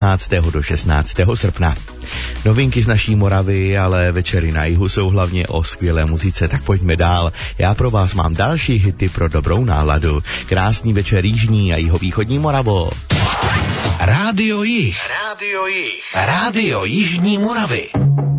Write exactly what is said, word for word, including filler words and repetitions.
patnáctého do šestnáctého srpna. Novinky z naší Moravy, ale večery na jihu jsou hlavně o skvělé muzice, tak pojďme dál. Já pro vás mám další hity pro dobrou náladu. Krásný večer jižní a jihovýchodní Moravo. Rádio Jih. Rádio Jih. Rádio Jižní Moravy.